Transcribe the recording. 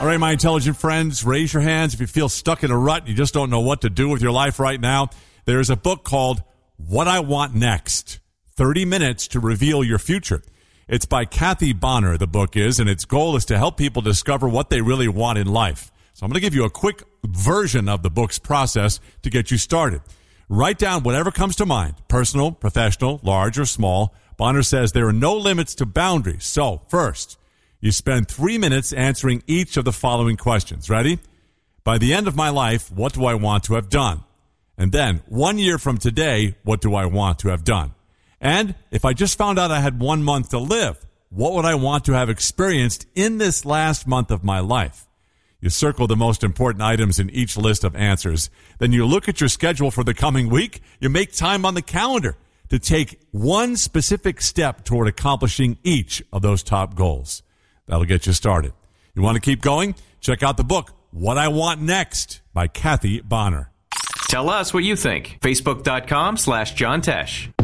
All right, my intelligent friends, raise your hands if you feel stuck in a rut and you just don't know what to do with your life right now. There's a book called What I Want Next, 30 Minutes to Reveal Your Future. It's by Kathy Bonner, the book is, and its goal is to help people discover what they really want in life. So I'm going to give you a quick version of the book's process to get you started. Write down whatever comes to mind, personal, professional, large or small. Bonner says there are no limits to boundaries. So, first, you spend 3 minutes answering each of the following questions. Ready? By the end of my life, what do I want to have done? And then, 1 year from today, what do I want to have done? And if I just found out I had 1 month to live, what would I want to have experienced in this last month of my life? You circle the most important items in each list of answers. Then you look at your schedule for the coming week. You make time on the calendar to take one specific step toward accomplishing each of those top goals. That'll get you started. You want to keep going? Check out the book, What I Want Next by Kathy Bonner. Tell us what you think. Facebook.com/John Tesh.